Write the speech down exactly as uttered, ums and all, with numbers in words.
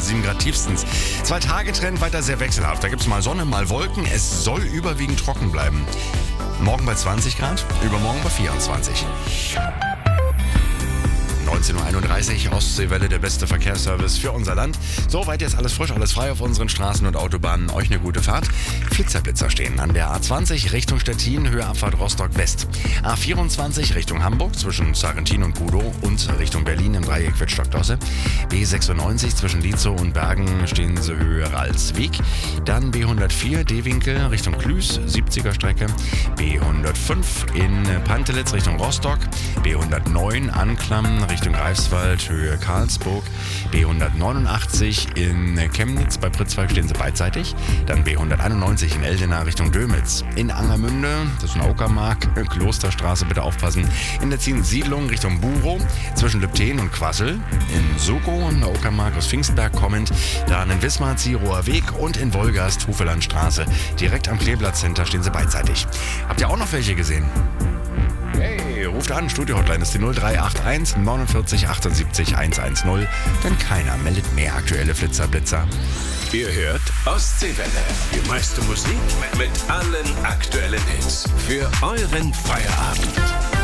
sieben Grad tiefstens. Zwei Tage Trend weiter sehr wechselhaft. Da gibt es mal Sonne, mal Wolken. Es soll überwiegend trocken bleiben. Morgen bei zwanzig Grad, übermorgen bei vierundzwanzig. neunzehn Uhr einunddreißig, Ostseewelle, der beste Verkehrsservice für unser Land. Soweit jetzt alles frisch, alles frei auf unseren Straßen und Autobahnen. Euch eine gute Fahrt. Flitzer-Blitzer stehen an der A zwanzig Richtung Stettin, Höhe Abfahrt Rostock West. A vierundzwanzig Richtung Hamburg zwischen Sarrentin und Budow und Richtung Berlin im Dreieck Wittstock-Dosse. B sechsundneunzig zwischen Lietzow und Bergen stehen sie Höhe Ralsweg. Dann B hundertvier D-Winkel Richtung Klüß, siebziger Strecke. B hundertfünf in Pantelitz Richtung Rostock. B hundertneun Anklam Richtung Greifswald, Höhe Karlsburg. B hundertneunundachtzig in Chemnitz, bei Pritzwalk stehen sie beidseitig. Dann B hunderteinundneunzig in Eldena Richtung Dömitz. In Angermünde, das ist in Uckermark, Klosterstraße, bitte aufpassen. In der Siedlung Richtung Burow, zwischen Lübten und Quassel. In Soko, in der Uckermark aus Pfingstberg kommend. Dann in Wismar, Zierower Weg und in Wolgast, Hufelandstraße. Direkt am Kleeblatt-Center stehen sie beidseitig. Habt ihr auch noch welche gesehen? Hey, ruft an, Studio-Hotline ist die null drei acht eins neunundvierzig achtundsiebzig hundertzehn, denn keiner meldet mehr aktuelle Flitzer-Blitzer. Ihr hört Ostseewelle, die meiste Musik mit allen aktuellen Hits für euren Feierabend.